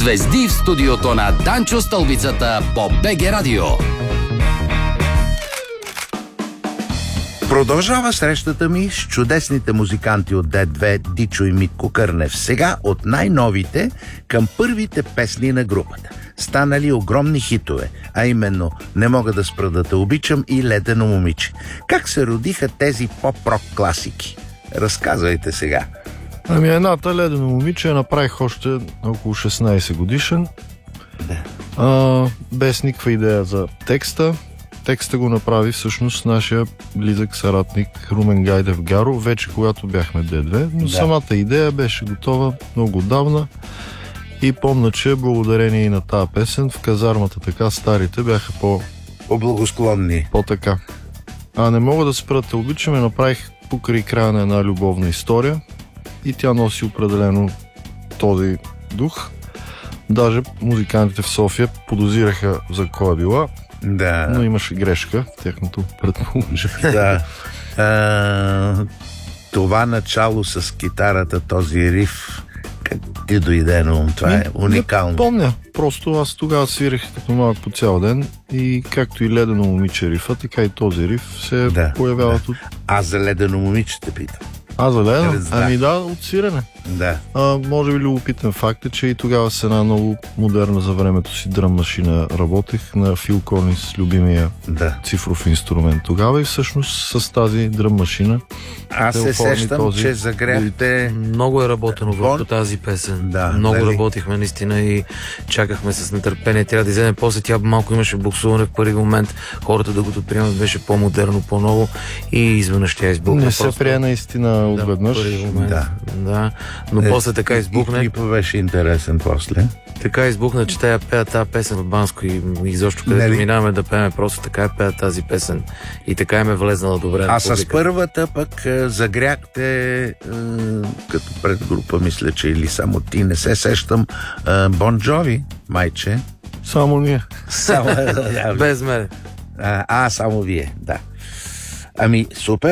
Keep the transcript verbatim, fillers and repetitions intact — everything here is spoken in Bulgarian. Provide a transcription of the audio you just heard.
Звезди в студиото на Данчо Стълбицата по БГ Радио. Продължава срещата ми с чудесните музиканти от Д две, Дичо и Митко Кърнев. Сега от най-новите към първите песни на групата. Станали огромни хитове, а именно "Не мога да спра да те обичам" и "Ледено момиче". Как се родиха тези поп-рок класики? Разказвайте сега. Ами едната "Ледено момиче" я направих още около шестнайсет годишен. Да. А, без никаква идея за текста. Текста го направи всъщност нашия близък съратник Румен Гайдев Гаро, вече когато бяхме Д две, но да. Самата идея беше готова много отдавна и помня, че благодарение и на тази песен в казармата така старите бяха по... по-благосклонни. По-така. А "Не мога да спра да те обичам" я направих покрай края на една любовна история и тя носи определено този дух. Даже музикантите в София подозираха за кой е била. Да. Но имаше грешка в тяхното предположение. Да. А, това начало с китарата, този риф, как ти дойде на ум? Това е уникално. Не помня. Просто аз тогава свирих като малък по цял ден и както и "Ледено момиче" рифа, така и този риф се да, появяват да. от... Аз за "Ледено момиче" те питам. А, за "Ледено"? Да. Ами да, от свирене. Да. А, може би любопитен факт е, че и тогава с една много модерна за времето си дръм машина работех на Фил Колинс, любимия да. цифров инструмент тогава, и всъщност с тази дръм машина аз се сещам, този... че загряхте... Много е работено върху тази песен. Да, много дали? Работихме наистина и чакахме с нетърпение. Трябва да излезе. После тя малко имаше буксуване в първи момент. Хората да го приемат, беше по-модерно, по-ново и изведнъж тя избухна. Не се просто... прие наистина отведнъж. Да, да. да. Но е, после така избухне. И клипът беше интересен после. Така избухна, че тя пея тази песен в Банско и изобщо където Нели? минаваме да пеем, просто така пея тази песен. И така им е влезнала добре. А с първата пък загряхте е, като предгрупа, мисля, че или само ти, не се сещам, Бон Джови, майче. Само ние. Само, без мене. А, а, само вие, да. Ами, супер.